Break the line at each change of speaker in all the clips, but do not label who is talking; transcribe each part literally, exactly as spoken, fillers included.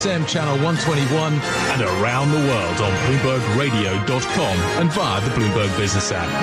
M Channel one twenty-one and around the world on Bloomberg Radio dot com and via the Bloomberg Business app.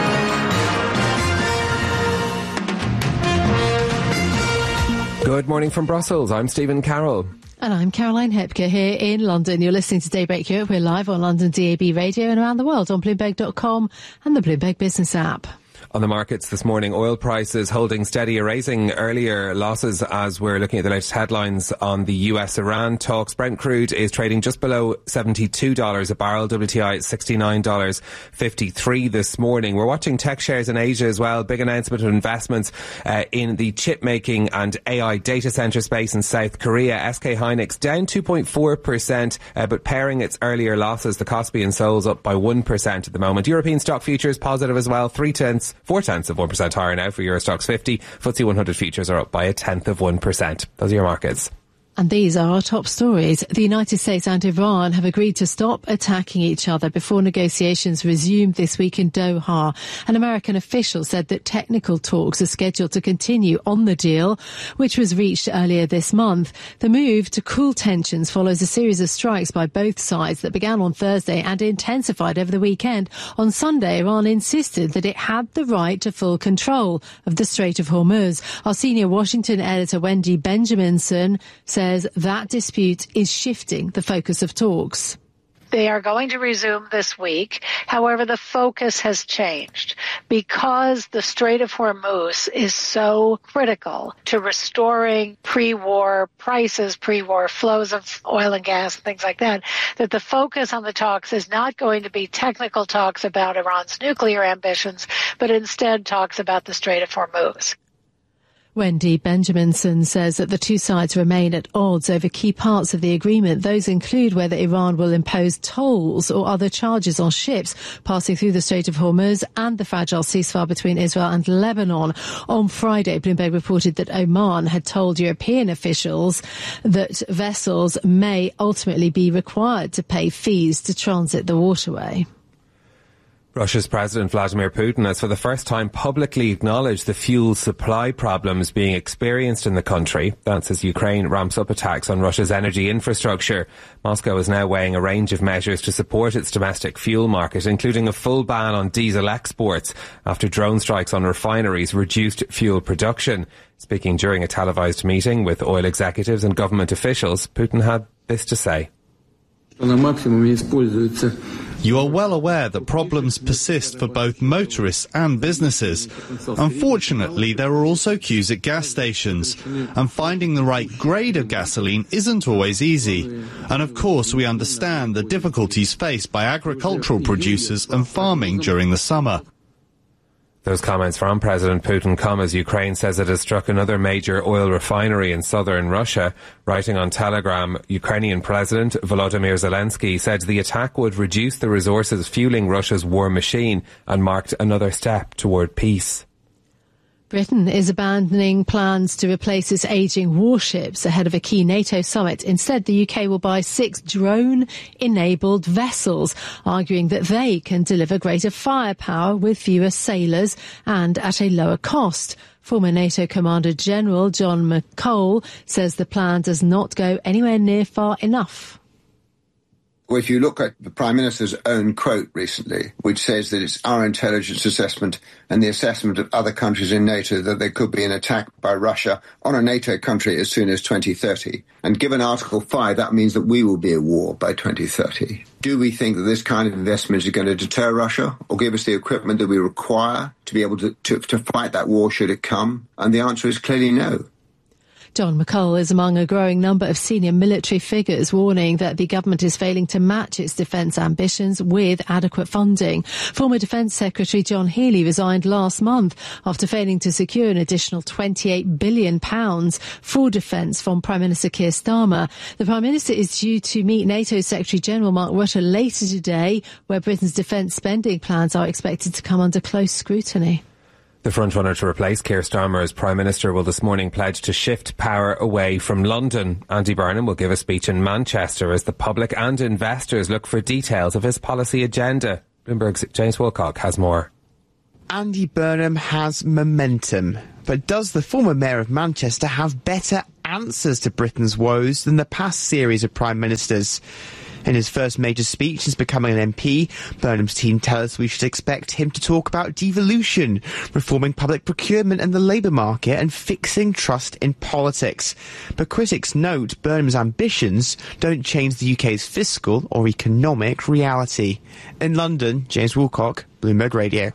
Good morning from Brussels. I'm Stephen Carroll.
And I'm Caroline Hepker here in London. You're listening to Daybreak Europe. We're live on London D A B Radio and around the world on Bloomberg dot com and the Bloomberg Business app.
On the markets this morning, oil prices holding steady, erasing earlier losses as we're looking at the latest headlines on the U S Iran talks. Brent crude is trading just below seventy-two dollars a barrel. W T I at sixty-nine dollars fifty-three this morning. We're watching tech shares in Asia as well. Big announcement of investments uh, in the chip making and A I data center space in South Korea. S K Hynix down two point four percent, uh, but pairing its earlier losses. The Kospi and Seoul's up by one percent at the moment. European stock futures positive as well. Three tenths Four tenths of one percent higher now for Eurostoxx fifty. F T S E one hundred futures are up by a tenth of one percent. Those are your markets.
And these are our top stories. The United States and Iran have agreed to stop attacking each other before negotiations resume this week in Doha. An American official said that technical talks are scheduled to continue on the deal, which was reached earlier this month. The move to cool tensions follows a series of strikes by both sides that began on Thursday and intensified over the weekend. On Sunday, Iran insisted that it had the right to full control of the Strait of Hormuz. Our senior Washington editor, Wendy Benjaminson, says that dispute is shifting the focus of talks.
They are going to resume this week. However, the focus has changed because the Strait of Hormuz is so critical to restoring pre-war prices, pre-war flows of oil and gas and things like that, that the focus on the talks is not going to be technical talks about Iran's nuclear ambitions, but instead talks about the Strait of Hormuz.
Wendy Benjaminson says that the two sides remain at odds over key parts of the agreement. Those include whether Iran will impose tolls or other charges on ships passing through the Strait of Hormuz and the fragile ceasefire between Israel and Lebanon. On Friday, Bloomberg reported that Oman had told European officials that vessels may ultimately be required to pay fees to transit the waterway.
Russia's President Vladimir Putin has for the first time publicly acknowledged the fuel supply problems being experienced in the country. That's as Ukraine ramps up attacks on Russia's energy infrastructure. Moscow is now weighing a range of measures to support its domestic fuel market, including a full ban on diesel exports after drone strikes on refineries reduced fuel production. Speaking during a televised meeting with oil executives and government officials, Putin had this to say.
You are well aware that problems persist for both motorists and businesses. Unfortunately, there are also queues at gas stations, and finding the right grade of gasoline isn't always easy. And of course, we understand the difficulties faced by agricultural producers and farming during the summer.
Those comments from President Putin come as Ukraine says it has struck another major oil refinery in southern Russia. Writing on Telegram, Ukrainian President Volodymyr Zelensky said the attack would reduce the resources fueling Russia's war machine and marked another step toward peace.
Britain is abandoning plans to replace its ageing warships ahead of a key NATO summit. Instead, the U K will buy six drone-enabled vessels, arguing that they can deliver greater firepower with fewer sailors and at a lower cost. Former NATO Commander General John McCall says the plan does not go anywhere near far enough.
Well, if you look at the Prime Minister's own quote recently, which says that it's our intelligence assessment and the assessment of other countries in NATO that there could be an attack by Russia on a NATO country as soon as twenty thirty. And given Article five, that means that we will be at war by twenty thirty. Do we think that this kind of investment is going to deter Russia or give us the equipment that we require to be able to, to, to fight that war should it come? And the answer is clearly no.
John McCall is among a growing number of senior military figures warning that the government is failing to match its defence ambitions with adequate funding. Former Defence Secretary John Healey resigned last month after failing to secure an additional twenty-eight billion pounds for defence from Prime Minister Keir Starmer. The Prime Minister is due to meet NATO Secretary General Mark Rutte later today, where Britain's defence spending plans are expected to come under close scrutiny.
The frontrunner to replace Keir Starmer as Prime Minister will this morning pledge to shift power away from London. Andy Burnham will give a speech in Manchester as the public and investors look for details of his policy agenda. Bloomberg's James Wilcock has more.
Andy Burnham has momentum, but does the former Mayor of Manchester have better answers to Britain's woes than the past series of prime ministers. In his first major speech since becoming an M P, Burnham's team tell us we should expect him to talk about devolution, reforming public procurement and the labour market, and fixing trust in politics. But critics note Burnham's ambitions don't change the U K's fiscal or economic reality. In London, James Woolcock, Bloomberg Radio.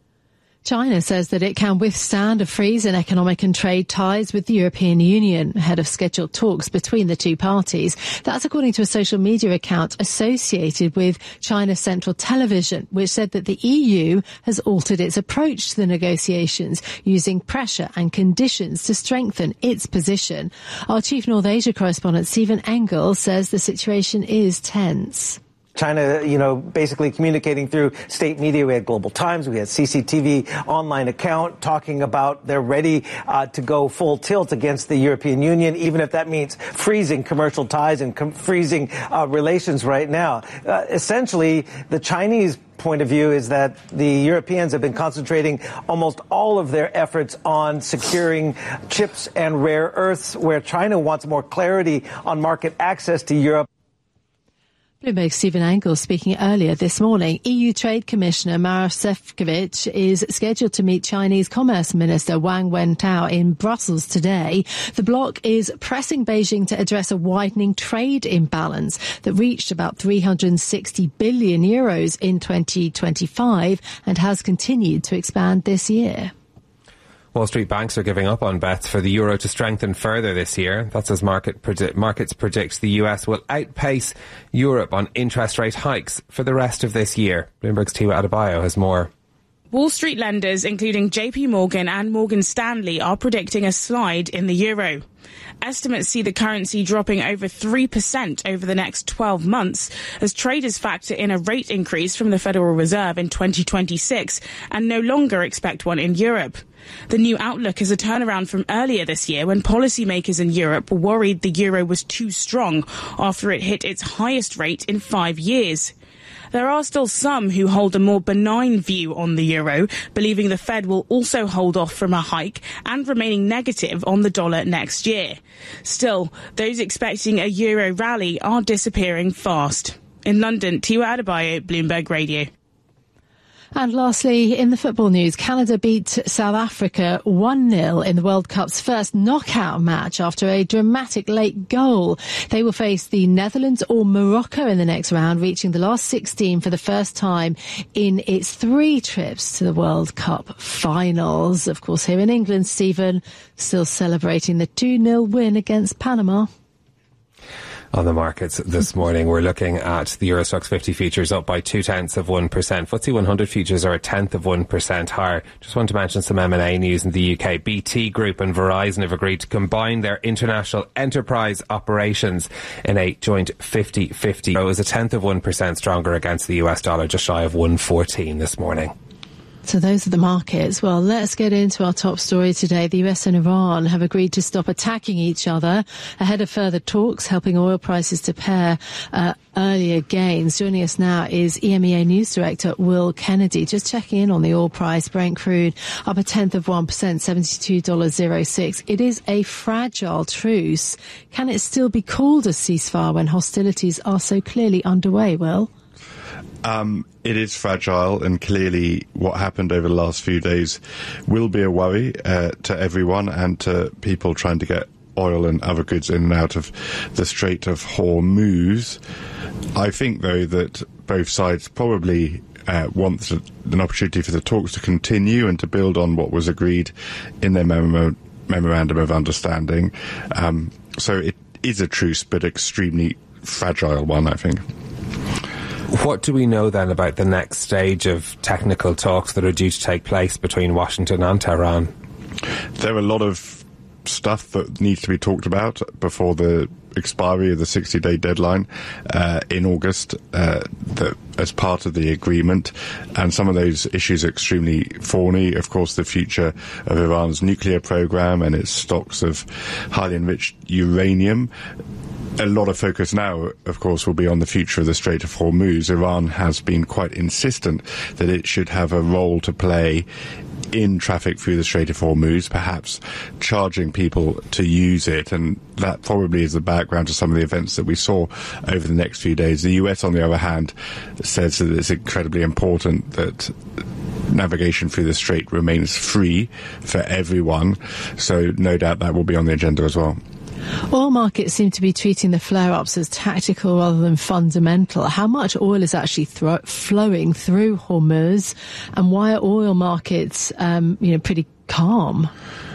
China says that it can withstand a freeze in economic and trade ties with the European Union ahead of scheduled talks between the two parties. That's according to a social media account associated with China Central Television, which said that the E U has altered its approach to the negotiations, using pressure and conditions to strengthen its position. Our chief North Asia correspondent Stephen Engel says the situation is tense.
China, you know, basically communicating through state media. We had Global Times, we had C C T V online account talking about they're ready uh, to go full tilt against the European Union, even if that means freezing commercial ties and com- freezing uh, relations right now. Uh, essentially, the Chinese point of view is that the Europeans have been concentrating almost all of their efforts on securing chips and rare earths, where China wants more clarity on market access to Europe.
Bloomberg's Stephen Engel speaking earlier this morning. E U Trade Commissioner Maroš Šefčovič is scheduled to meet Chinese Commerce Minister Wang Wentao in Brussels today. The bloc is pressing Beijing to address a widening trade imbalance that reached about three hundred sixty billion euros in twenty twenty-five and has continued to expand this year.
Wall Street banks are giving up on bets for the euro to strengthen further this year. That's as market predi- markets predict the U S will outpace Europe on interest rate hikes for the rest of this year. Bloomberg's Tiwa Adebayo has more.
Wall Street lenders, including J P Morgan and Morgan Stanley, are predicting a slide in the euro. Estimates see the currency dropping over three percent over the next twelve months as traders factor in a rate increase from the Federal Reserve in twenty twenty-six and no longer expect one in Europe. The new outlook is a turnaround from earlier this year when policymakers in Europe were worried the euro was too strong after it hit its highest rate in five years. There are still some who hold a more benign view on the euro, believing the Fed will also hold off from a hike and remaining negative on the dollar next year. Still, those expecting a euro rally are disappearing fast. In London, Tiwa Adebayo, Bloomberg Radio.
And lastly, in the football news, Canada beat South Africa one nil in the World Cup's first knockout match after a dramatic late goal. They will face the Netherlands or Morocco in the next round, reaching the last sixteen for the first time in its three trips to the World Cup finals. Of course, here in England, Stephen, still celebrating the two nil win against Panama.
On the markets this morning, we're looking at the Euro Stoxx fifty futures up by two tenths of one percent. F T S E one hundred futures are a tenth of one percent higher. Just want to mention some M and A news in the U K. B T Group and Verizon have agreed to combine their international enterprise operations in a joint fifty fifty. It was a tenth of one percent stronger against the U S dollar, just shy of one fourteen this morning.
So those are the markets. Well, let's get into our top story today. The U S and Iran have agreed to stop attacking each other ahead of further talks, helping oil prices to pair uh, earlier gains. Joining us now is E M E A News Director Will Kennedy. Just checking in on the oil price. Brent crude up a tenth of one percent, seventy-two dollars oh six. It is a fragile truce. Can it still be called a ceasefire when hostilities are so clearly underway, Will?
Um, it is fragile, and clearly what happened over the last few days will be a worry uh, to everyone and to people trying to get oil and other goods in and out of the Strait of Hormuz. I think, though, that both sides probably uh, want an opportunity for the talks to continue and to build on what was agreed in their memo- memorandum of understanding. Um, so it is a truce, but extremely fragile one, I think.
What do we know then about the next stage of technical talks that are due to take place between Washington and Tehran?
There are a lot of stuff that needs to be talked about before the expiry of the sixty-day deadline uh, in August uh, that, as part of the agreement, and some of those issues are extremely thorny. Of course, the future of Iran's nuclear program and its stocks of highly enriched uranium. A lot of focus now, of course, will be on the future of the Strait of Hormuz. Iran has been quite insistent that it should have a role to play in traffic through the Strait of Hormuz, perhaps charging people to use it, and that probably is the background to some of the events that we saw over the next few days. The U S, on the other hand, says that it's incredibly important that navigation through the strait remains free for everyone, so no doubt that will be on the agenda as well.
Oil markets seem to be treating the flare-ups as tactical rather than fundamental. How much oil is actually thro- flowing through Hormuz, and why are oil markets, um, you know, pretty calm?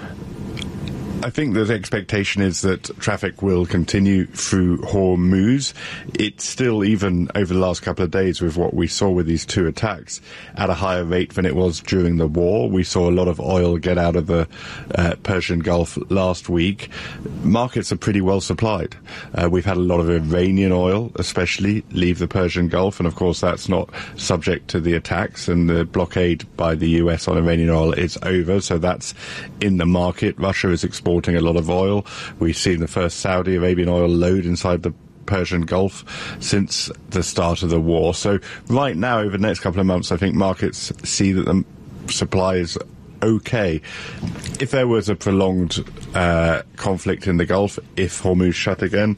I think the expectation is that traffic will continue through Hormuz. It's still, even over the last couple of days, with what we saw with these two attacks, at a higher rate than it was during the war. We saw a lot of oil get out of the uh, Persian Gulf last week. Markets are pretty well supplied. Uh, we've had a lot of Iranian oil, especially, leave the Persian Gulf, and of course that's not subject to the attacks, and the blockade by the U S on Iranian oil is over, so that's in the market. Russia is exporting a lot of oil. We've seen the first Saudi Arabian oil load inside the Persian Gulf since the start of the war. So right now, over the next couple of months, I think markets see that the supply is okay. If there was a prolonged uh, conflict in the Gulf, if Hormuz shut again,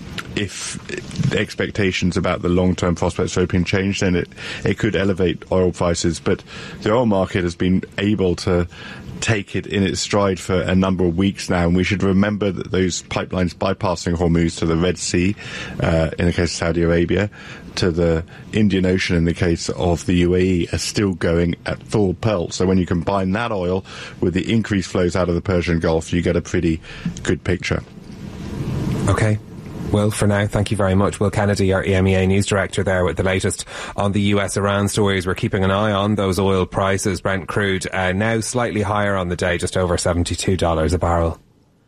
if the expectations about the long-term prospects for opium change, then it, it could elevate oil prices. But the oil market has been able to take it in its stride for a number of weeks now, and we should remember that those pipelines bypassing Hormuz to the Red Sea, uh, in the case of Saudi Arabia, to the Indian Ocean in the case of the U A E, are still going at full pelt. So when you combine that oil with the increased flows out of the Persian Gulf, you get a pretty good picture.
Okay. Well, for now, thank you very much. Will Kennedy, our E M E A News Director, there with the latest on the U S Iran stories. We're keeping an eye on those oil prices. Brent crude uh, now slightly higher on the day, just over seventy-two dollars a barrel.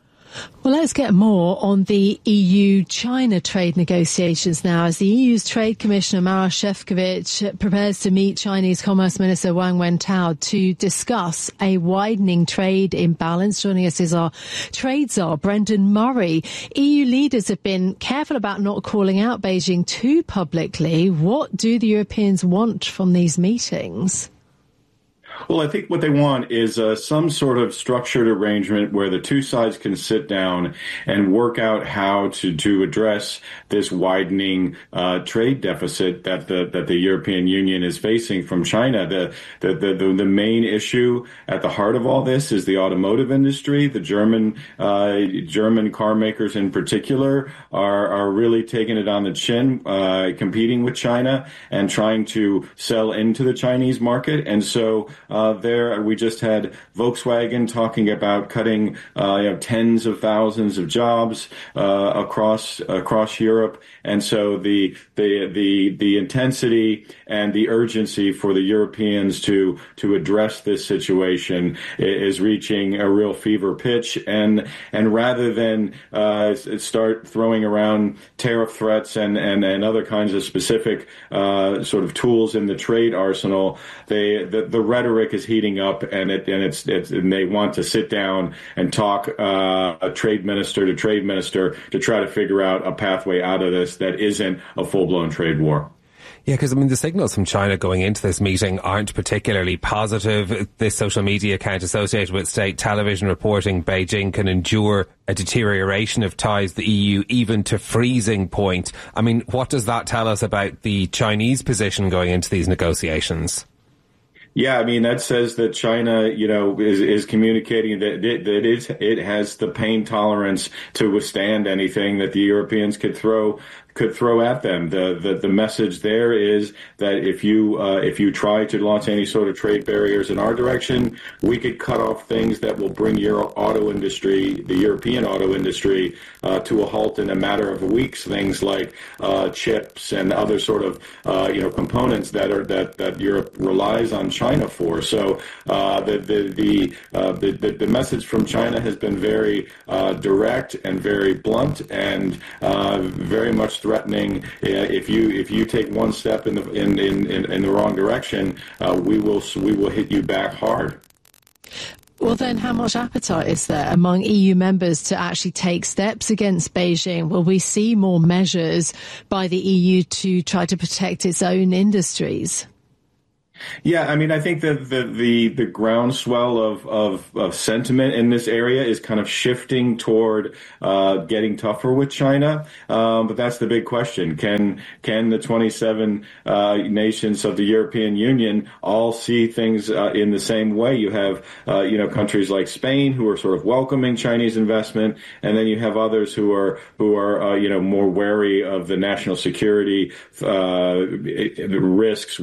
Well, let's get more on the E U-China trade negotiations now, as the E U's Trade Commissioner Maroš Šefčovič prepares to meet Chinese Commerce Minister Wang Wentao to discuss a widening trade imbalance. Joining us is our trade czar, Brendan Murray. E U leaders have been careful about not calling out Beijing too publicly. What do the Europeans want from these meetings?
Well, I think what they want is uh, some sort of structured arrangement where the two sides can sit down and work out how to, to address this widening uh, trade deficit that the that the European Union is facing from China. The, the the the main issue at the heart of all this is the automotive industry. The German uh, German car makers in particular are are really taking it on the chin, uh, competing with China and trying to sell into the Chinese market. And so Uh, there, we just had Volkswagen talking about cutting, uh, you know, tens of thousands of jobs uh, across across Europe, and so the the the the intensity and the urgency for the Europeans to to address this situation is reaching a real fever pitch. And and rather than uh, start throwing around tariff threats and and and other kinds of specific uh, sort of tools in the trade arsenal, they the, the rhetoric is heating up, and it and it's, it's and they want to sit down and talk uh, a trade minister to trade minister to try to figure out a pathway out of this that isn't a full-blown trade war.
Yeah, because, I mean, the signals from China going into this meeting aren't particularly positive. This social media account associated with state television reporting Beijing can endure a deterioration of ties with the E U even to freezing point. I mean, what does that tell us about the Chinese position going into these negotiations?
Yeah, I mean, that says that China, you know, is, is communicating that it, that it, it has the pain tolerance to withstand anything that the Europeans could throw could throw at them. The, the the message there is that if you uh, if you try to launch any sort of trade barriers in our direction, we could cut off things that will bring your auto industry, the European auto industry, uh, to a halt in a matter of weeks. Things like uh, chips and other sort of uh, you know components that are that, that Europe relies on China for. So uh, the the the, uh, the the the message from China has been very uh, direct and very blunt and uh, very much threatening. Uh, if you if you take one step in the in in, in, in the wrong direction, uh, we will we will hit you back hard.
Well, then, how much appetite is there among E U members to actually take steps against Beijing? Will we see more measures by the E U to try to protect its own industries?
Yeah, I mean, I think that the the, the groundswell of, of, of sentiment in this area is kind of shifting toward uh, getting tougher with China. Um, but that's the big question. Can can the twenty-seven uh, nations of the European Union all see things uh, in the same way? You have, uh, you know, countries like Spain who are sort of welcoming Chinese investment, and then you have others who are who are uh, you know more wary of the national security uh, risks